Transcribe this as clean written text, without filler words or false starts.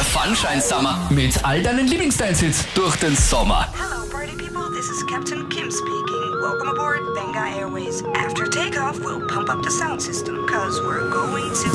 Der Funshine Summer mit all deinen Lieblingsdance-Hits durch den Sommer. Hello, party people. This is Captain Kim speaking. Welcome aboard Benga Airways. After takeoff, we'll pump up the sound system, cause we're going to